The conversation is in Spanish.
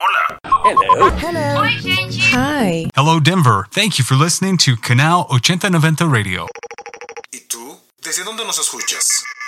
Hola. Hello. Oi, gente. Hi. Hello, Denver. Thank you for listening to Canal 8090 Radio. ¿Y tú? ¿Desde dónde nos escuchas?